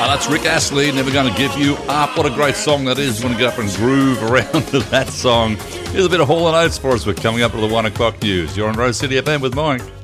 That's Rick Astley, Never Gonna Give You Up. What a great song that is. You want to get up and groove around to that song. Here's a bit of Hall & Oates for us. We're coming up to the 1 o'clock news. You're on Rose City FM with Mike.